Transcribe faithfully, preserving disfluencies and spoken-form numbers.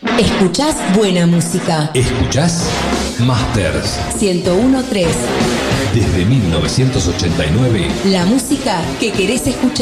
Escuchás buena música. Escuchás Masters ciento uno punto tres. Desde mil novecientos ochenta y nueve. La música que querés escuchar.